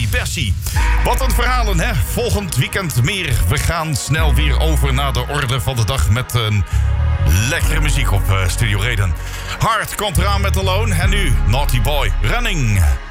Shirley Bassey. Wat een verhalen, hè? Volgend weekend meer. We gaan snel weer over naar de orde van de dag met een lekkere muziek op Studio Reden. Hard komt eraan met Alone en nu Naughty Boy Running.